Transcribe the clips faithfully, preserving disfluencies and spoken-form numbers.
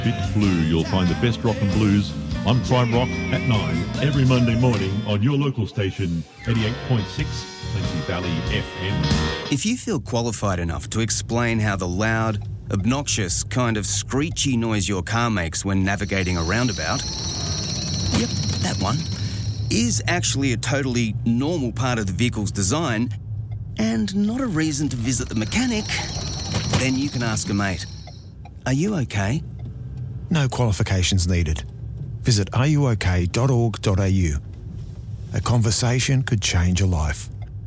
Bit Blue. You'll find the best rock and blues on Prime Rock at nine every Monday morning on your local station, eighty-eight point six Plenty Valley F M. If you feel qualified enough to explain how the loud, obnoxious, kind of screechy noise your car makes when navigating a roundabout, yep, that one, is actually a totally normal part of the vehicle's design and not a reason to visit the mechanic, then you can ask a mate. Are you okay? No qualifications needed. Visit are you okay dot org dot a u. A conversation could change a life.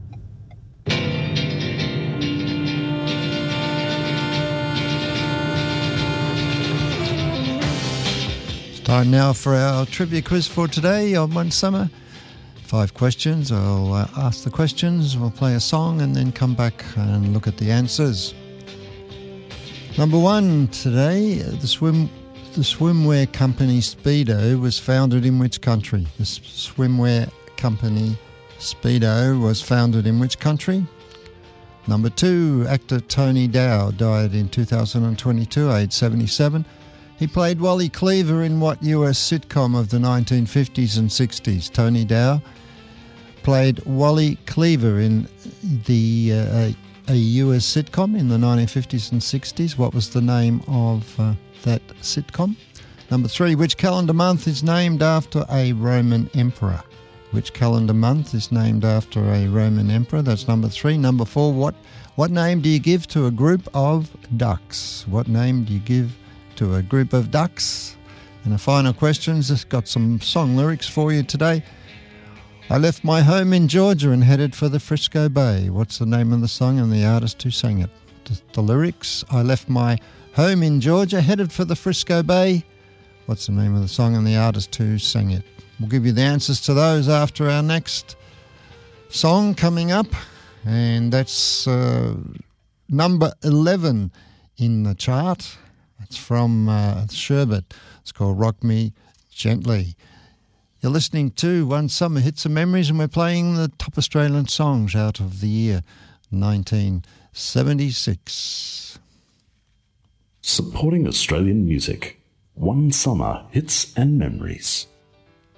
It's time now for our trivia quiz for today on One Summer. Five questions. I'll uh, ask the questions, we'll play a song and then come back and look at the answers. Number one today, the swim... The swimwear company Speedo was founded in which country? The swimwear company Speedo was founded in which country? Number two, actor Tony Dow died in two thousand twenty-two, aged seventy-seven. He played Wally Cleaver in what U S sitcom of the nineteen fifties and sixties? Tony Dow played Wally Cleaver in the uh, a U S sitcom in the nineteen fifties and sixties. What was the name of uh, that sitcom? Number three, which calendar month is named after a Roman emperor? Which calendar month is named after a Roman emperor? That's number three. Number four, what what name do you give to a group of ducks? What name do you give to a group of ducks? And the final questions, it's got some song lyrics for you today. I left my home in Georgia and headed for the Frisco Bay. What's the name of the song and the artist who sang it? The, the lyrics, I left my home in Georgia, headed for the Frisco Bay. What's the name of the song and the artist who sang it? We'll give you the answers to those after our next song coming up. And that's uh, number eleven in the chart. It's from uh, Sherbet. It's called Rock Me Gently. You're listening to One Summer Hits and Memories, and we're playing the top Australian songs out of the year nineteen seventy-six. Supporting Australian music. One Summer Hits and Memories.